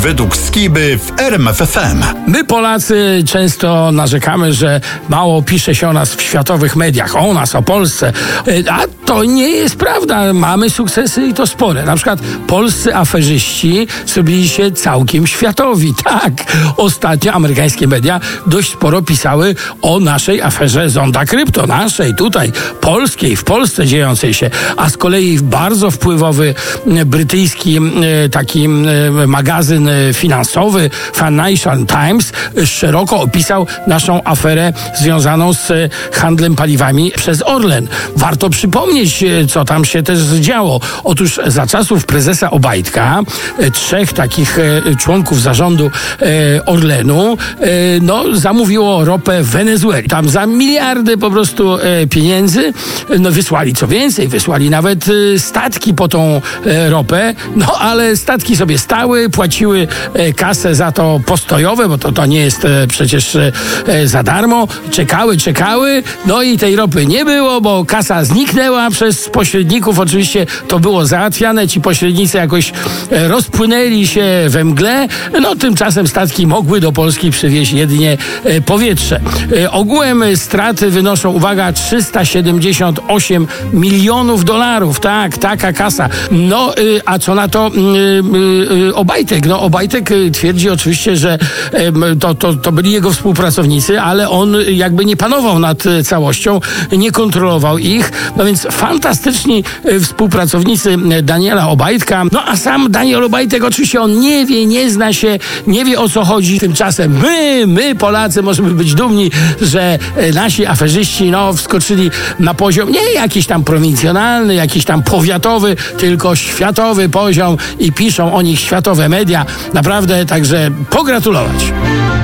według Skiby w RMF FM. My Polacy często narzekamy, że mało pisze się o nas w światowych mediach, o nas, o Polsce, a to nie jest prawda. Mamy sukcesy i to spore. Na przykład polscy aferzyści zrobili się całkiem światowi. Tak, ostatnio amerykańskie media dość sporo pisały o naszej aferze Zonda Krypto, naszej tutaj, polskiej, w Polsce dziejącej się, a z kolei bardzo wpływowy brytyjski taki magazyn finansowy Financial Times szeroko opisał naszą aferę związaną z handlem paliwami przez Orlen. Warto przypomnieć, co tam się też działo. Otóż za czasów prezesa Obajtka, 3 takich członków zarządu Orlenu zamówiło ropę w Wenezueli. Tam za miliardy po prostu pieniędzy wysłali, co więcej, wysłali nawet statki po tą ropę, ale statki sobie stały, płaciły kasę za to postojowe, bo to nie jest przecież za darmo. Czekały, i tej ropy nie było, bo kasa zniknęła przez pośredników. Oczywiście to było załatwiane, ci pośrednicy jakoś rozpłynęli się we mgle, tymczasem statki mogły do Polski przywieźć jedynie powietrze. Ogółem straty wynoszą, uwaga, $378 milionów. Tak, taka kasa. A co na to Obajtek? Obajtek twierdzi oczywiście, że to byli jego współpracownicy, ale on jakby nie panował nad całością, nie kontrolował ich. Więc fantastyczni współpracownicy Daniela Obajtka. A sam Daniel Obajtek oczywiście on nie wie, nie zna się, nie wie o co chodzi. Tymczasem my Polacy możemy być dumni, że nasi aferzyści wskoczyli na poziom nie jakiś tam prowincjonalny, jakiś tam powiatowy, tylko światowy poziom i piszą o nich światowe media. Naprawdę, także pogratulować.